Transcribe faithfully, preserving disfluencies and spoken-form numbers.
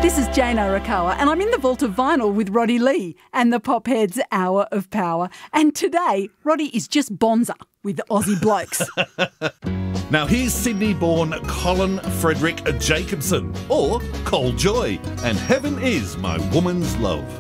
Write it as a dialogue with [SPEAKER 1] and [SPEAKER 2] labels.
[SPEAKER 1] This is Jane Arakawa, and I'm in the vault of vinyl with Roddy Lee and the Popheads Hour of Power. And today, Roddy is just bonza with Aussie blokes.
[SPEAKER 2] Now here's Sydney-born Colin Frederick Jacobson, or Col Joy, and Heaven Is My Woman's Love.